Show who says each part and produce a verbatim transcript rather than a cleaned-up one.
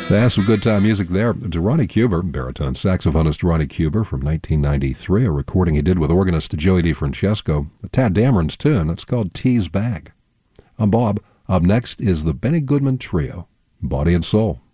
Speaker 1: That's some good time music there. To Ronnie Cuber, baritone saxophonist Ronnie Cuber from nineteen ninety-three, a recording he did with organist Joey DeFrancesco, Tad Dameron's tune. It's called Tease Bag. I'm Bob. Up next is the Benny Goodman Trio, Body and Soul.